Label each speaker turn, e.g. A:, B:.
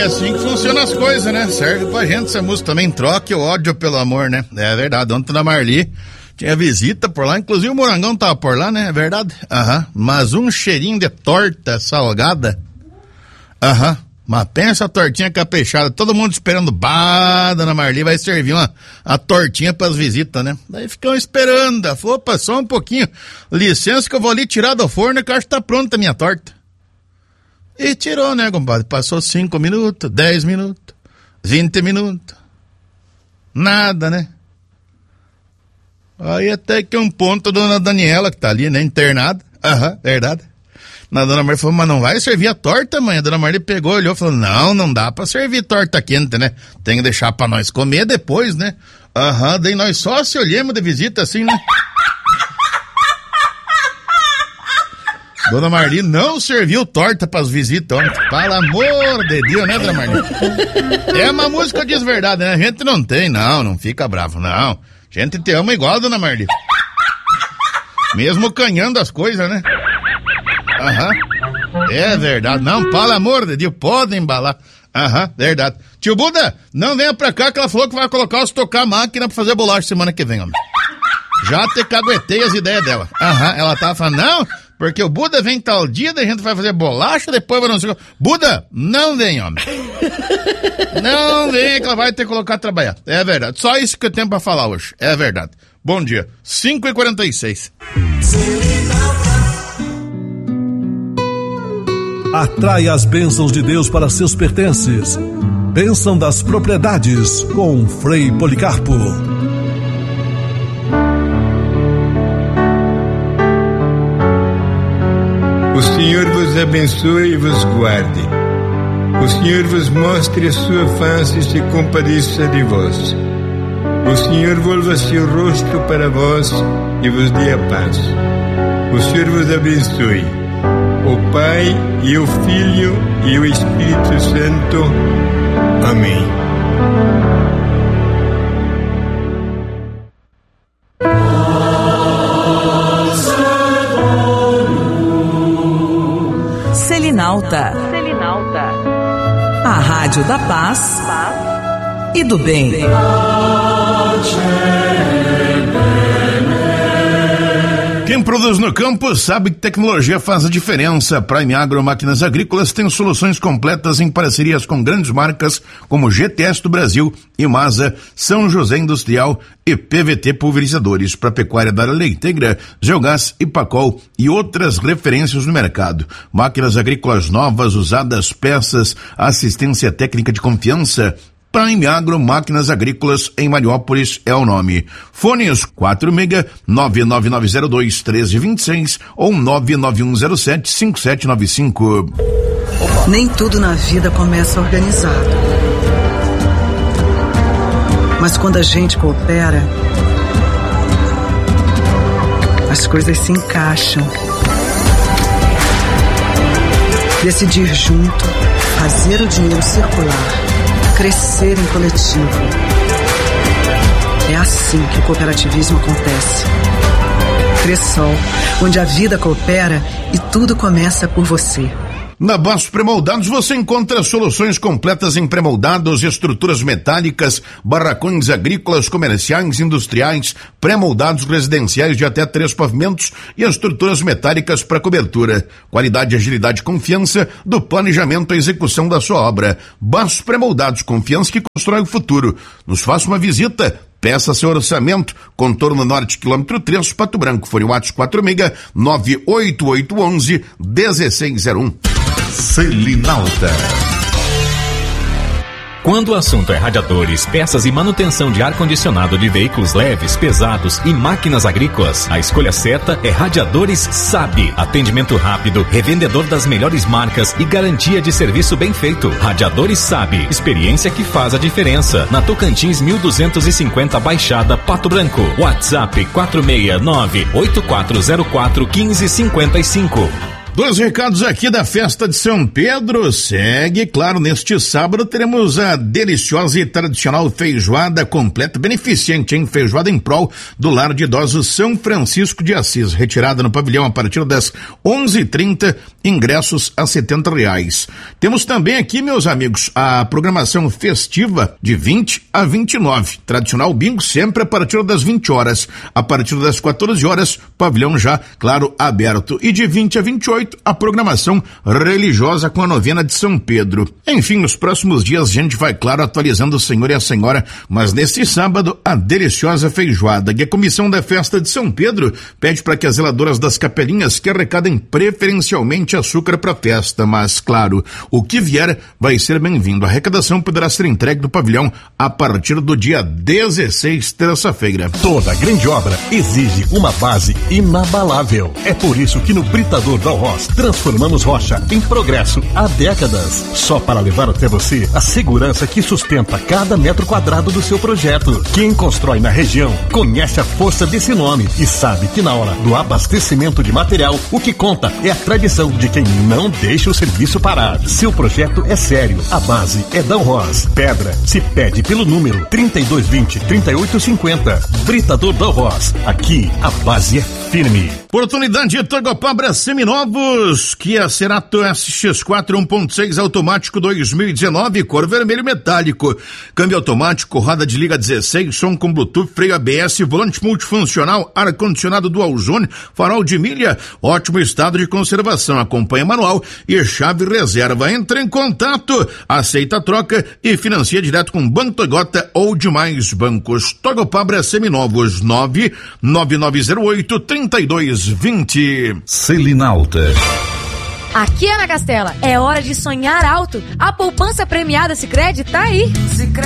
A: assim que funcionam as coisas, né? Serve pra gente essa música também. Troque o ódio pelo amor, né? É verdade. Ontem na Marli tinha visita por lá. Inclusive o Morangão tava por lá, né? É verdade. Aham. Mas um cheirinho de torta salgada. Aham. Mas pensa a tortinha caprichada. Todo mundo esperando. Bah, dona Marli vai servir a tortinha pras visitas, né? Daí ficam esperando. Ela falou, opa, só um pouquinho. Licença que eu vou ali tirar do forno que eu acho que tá pronta a minha torta. E tirou, né, compadre? Passou 5 minutos, 10 minutos, 20 minutos. Nada, né? Aí até que um ponto a dona Daniela, que tá ali, né, internada. Aham, verdade. A dona Marli falou, mas não vai servir a torta, mãe? A dona Marli pegou, olhou e falou, não dá pra servir torta quente, né? Tem que deixar pra nós comer depois, né? Aham, daí nós só se olhamos de visita assim, né? Dona Marli não serviu torta pras visitas ontem. Pelo amor de Deus, né, Dona Marli? É uma música diz verdade, né? A gente não tem, não fica bravo, não. A gente te ama igual, Dona Marli. Mesmo canhando as coisas, né? Aham. É verdade. Não, pelo amor de Deus, pode embalar. Aham, verdade. Tio Buda, não venha pra cá que ela falou que vai colocar os tocar máquina pra fazer bolacha semana que vem, homem. Já te caguetei as ideias dela. Aham, ela tava falando, não, porque o Buda vem tal dia, daí a gente vai fazer bolacha, depois vai não sei o que. Buda, não vem, homem. Não vem que ela vai ter que colocar a trabalhar. É verdade. Só isso que eu tenho pra falar hoje. É verdade. Bom dia. 5h46.
B: Atrai as bênçãos de Deus para seus pertences. Bênção das propriedades com Frei Policarpo.
C: O Senhor vos abençoe e vos guarde. O Senhor vos mostre a sua face e se compadeça de vós. O Senhor volva seu rosto para vós e vos dê a paz. O Senhor vos abençoe. O Pai e o Filho e o Espírito Santo. Amém.
D: Selinalta. A rádio da paz e do bem.
A: Quem produz no campo sabe que tecnologia faz a diferença. Prime Agro Máquinas Agrícolas tem soluções completas em parcerias com grandes marcas como GTS do Brasil, Imasa, São José Industrial e PVT Pulverizadores para pecuária da área leiteira, Geogás, Ipacol e outras referências no mercado. Máquinas agrícolas novas, usadas, peças, assistência técnica de confiança. Prime Agro Máquinas Agrícolas em Mariópolis é o nome. Fones 46-99902-1326 ou 99107-5795.
E: Nem tudo na vida começa organizado. Mas quando a gente coopera, as coisas se encaixam. Decidir junto, fazer o dinheiro circular, crescer em coletivo. É assim que o cooperativismo acontece. Cressol, onde a vida coopera e tudo começa por você.
A: Na Bastos Premoldados você encontra soluções completas em premoldados, estruturas metálicas, barracões agrícolas, comerciais, industriais, pré-moldados residenciais de até 3 pavimentos e estruturas metálicas para cobertura. Qualidade, agilidade e confiança do planejamento e execução da sua obra. Bastos Premoldados, confiança que constrói o futuro. Nos faça uma visita. Peça seu orçamento. Contorno Norte, quilômetro 3, Pato Branco. Fone WhatsApp 46-98811-1601.
F: Selinalta. Quando o assunto é radiadores, peças e manutenção de ar-condicionado de veículos leves, pesados e máquinas agrícolas, a escolha certa é Radiadores SAB. Atendimento rápido, revendedor das melhores marcas e garantia de serviço bem feito. Radiadores SAB. Experiência que faz a diferença. Na Tocantins 1250 Baixada, Pato Branco. WhatsApp 469-8404-1555.
A: Dois recados aqui da festa de São Pedro. Segue, claro, neste sábado teremos a deliciosa e tradicional feijoada completa beneficente, hein? Feijoada em prol do Lar de Idosos São Francisco de Assis, retirada no pavilhão a partir das 11h30, ingressos a R$70. Temos também aqui, meus amigos, a programação festiva de 20 a 29, tradicional bingo sempre a partir das 20 horas, a partir das 14 horas, pavilhão já, claro, aberto, e de 20 a 28 a programação religiosa com a novena de São Pedro. Enfim, nos próximos dias a gente vai, claro, atualizando o senhor e a senhora, mas neste sábado a deliciosa feijoada. E a comissão da festa de São Pedro pede para que as zeladoras das capelinhas que arrecadem preferencialmente açúcar para a festa, mas claro, o que vier vai ser bem-vindo. A arrecadação poderá ser entregue no pavilhão a partir do dia 16, terça-feira.
B: Toda grande obra exige uma base inabalável. É por isso que no Britador Dalhós transformamos rocha em progresso há décadas, só para levar até você a segurança que sustenta cada metro quadrado do seu projeto. Quem constrói na região conhece a força desse nome e sabe que na hora do abastecimento de material, o que conta é a tradição de quem não deixa o serviço parar. Seu projeto é sério, a base é Dalhós. Pedra se pede pelo número 3220-3850. Britador Dalhós, aqui a base é firme.
A: Oportunidade de Togopabra seminovos, Kia Cerato SX4 1.6 automático 2019, cor vermelho metálico, câmbio automático, roda de liga 16, som com Bluetooth, freio ABS, volante multifuncional, ar-condicionado dual zone, farol de milha, ótimo estado de conservação, acompanha manual e chave reserva. Entre em contato, aceita a troca e financia direto com Banco Toyota ou demais bancos. Togopabra seminovos 99908-3220.
B: Selinalta.
G: Aqui, Ana Castela, é hora de sonhar alto. A poupança premiada Sicredi tá aí.